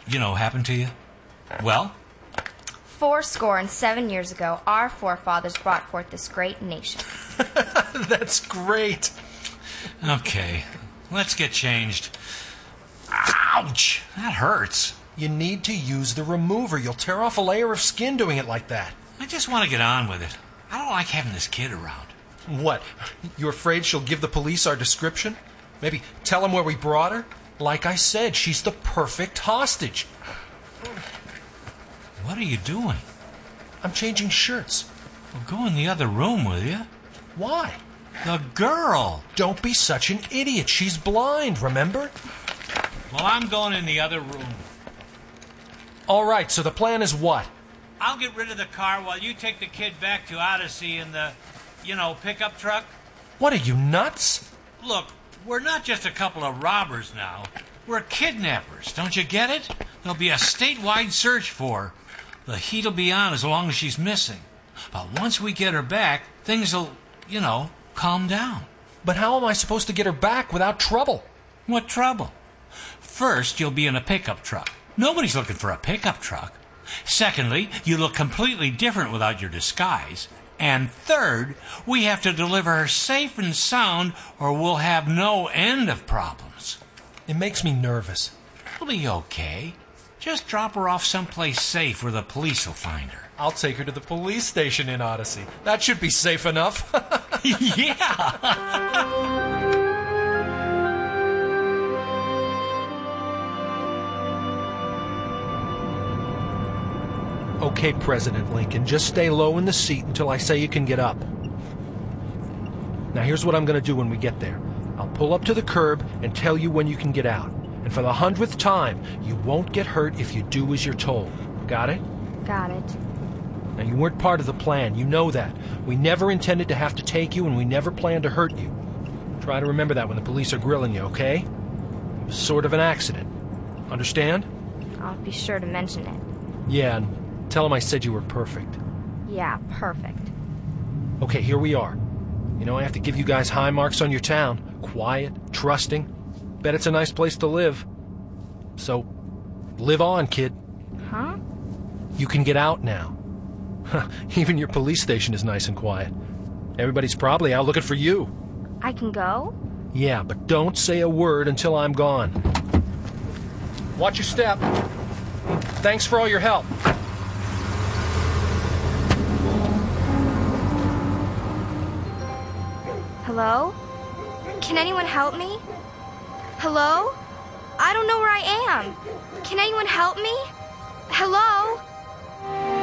happened to you? Well? 77 years ago, our forefathers brought forth this great nation. That's great. Okay, let's get changed. Ouch! That hurts. You need to use the remover. You'll tear off a layer of skin doing it like that. I just want to get on with it. I don't like having this kid around. What? You're afraid she'll give the police our description? Maybe tell them where we brought her? Like I said, she's the perfect hostage. What are you doing? I'm changing shirts. Well, go in the other room, will you? Why? The girl! Don't be such an idiot. She's blind, remember? Well, I'm going in the other room. All right, so the plan is what? I'll get rid of the car while you take the kid back to Odyssey in the, pickup truck. What, are you nuts? Look, we're not just a couple of robbers now. We're kidnappers. Don't you get it? There'll be a statewide search for her. The heat'll be on as long as she's missing. But once we get her back, things will, calm down. But how am I supposed to get her back without trouble? What trouble? First, you'll be in a pickup truck. Nobody's looking for a pickup truck. Secondly, you look completely different without your disguise. And third, we have to deliver her safe and sound or we'll have no end of problems. It makes me nervous. It'll be okay. Just drop her off someplace safe where the police will find her. I'll take her to the police station in Odyssey. That should be safe enough. Yeah! Okay, President Lincoln, just stay low in the seat until I say you can get up. Now here's what I'm going to do when we get there. I'll pull up to the curb and tell you when you can get out. And for the 100th time, you won't get hurt if you do as you're told. Got it? Got it. Now, you weren't part of the plan. You know that. We never intended to have to take you, and we never planned to hurt you. Try to remember that when the police are grilling you, okay? It was sort of an accident. Understand? I'll be sure to mention it. Yeah, and tell them I said you were perfect. Yeah, perfect. Okay, here we are. I have to give you guys high marks on your town. Quiet, trusting. Bet it's a nice place to live. So, live on, kid. Huh? You can get out now. Even your police station is nice and quiet. Everybody's probably out looking for you. I can go? Yeah, but don't say a word until I'm gone. Watch your step. Thanks for all your help. Hello? Can anyone help me? Hello? I don't know where I am. Can anyone help me? Hello?